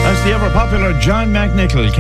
That's the ever-popular John McNichol,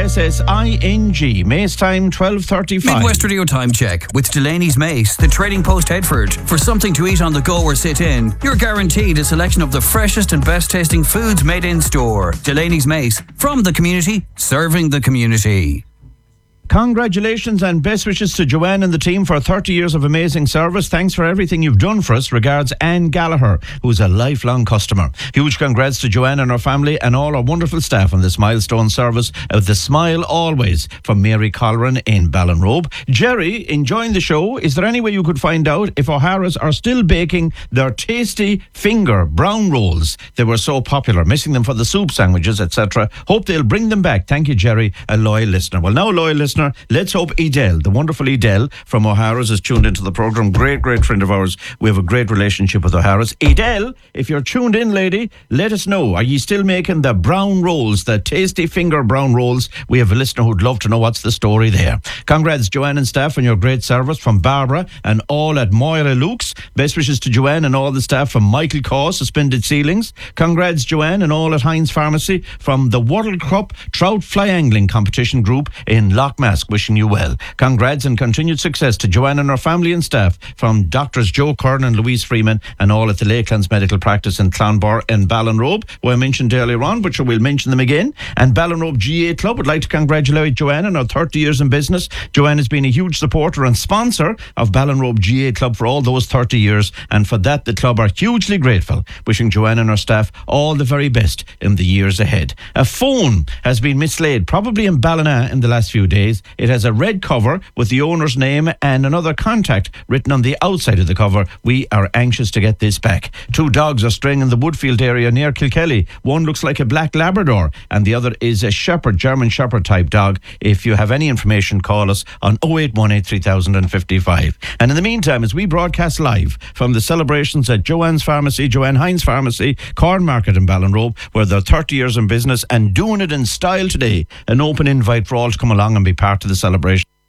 Kissing, Mace time 12:35. Midwest Radio Time Check with Delaney's Mace, the Trading Post Headford. For something to eat on the go or sit in, you're guaranteed a selection of the freshest and best tasting foods made in store. Delaney's Mace, from the community, serving the community. Congratulations and best wishes to Joanne and the team for 30 years of amazing service. Thanks for everything you've done for us. Regards, Anne Gallagher, who's a lifelong customer. Huge congrats to Joanne and her family and all our wonderful staff on this milestone service of the Smile Always from Mary Colleran in Ballinrobe. Jerry, enjoying the show. Is there any way you could find out if O'Hara's are still baking their tasty finger brown rolls? They were so popular, missing them for the soup sandwiches, etc. Hope they'll bring them back. Thank you, Jerry, a loyal listener. Well, now, loyal listener, let's hope Edel, the wonderful Edel from O'Hara's, is tuned into the programme. Great friend of ours. We have a great relationship with O'Hara's. Edel, if you're tuned in, lady, let us know. Are you still making the brown rolls, the tasty finger brown rolls? We have a listener who'd love to know what's the story there. Congrats, Joanne and staff, on your great service from Barbara and all at Moira Luke's. Best wishes to Joanne and all the staff from Michael Caw, Suspended Ceilings. Congrats, Joanne, and all at Heinz Pharmacy from the World Cup Trout Fly Angling Competition Group in Lochmask. Wishing you well. Congrats and continued success to Joanne and her family and staff from Doctors Joe Kern and Louise Freeman and all at the Lakelands Medical Practice in Clonbar and Ballinrobe, who I mentioned earlier on, but sure, we'll mention them again. And Ballinrobe GA Club would like to congratulate Joanne on her 30 years in business. Joanne has been a huge supporter and sponsor of Ballinrobe GA Club for all those 30 years, and for that the club are hugely grateful. Wishing Joanne and her staff all the very best in the years ahead. A phone has been mislaid, probably in Ballina in the last few days. It has a red cover with the owner's name and another contact written on the outside of the cover. We are anxious to get this back. 2 dogs are straying in the Woodfield area near Kilkelly. One looks like a black Labrador and the other is a Shepherd, German Shepherd type dog. If you have any information, call us on 0818 3055. And in the meantime, as we broadcast live from the celebrations at Joanne's Pharmacy, Joanne Heinz Pharmacy, Corn Market in Ballinrobe, where they're 30 years in business and doing it in style today, an open invite for all to come along and be part of the celebration.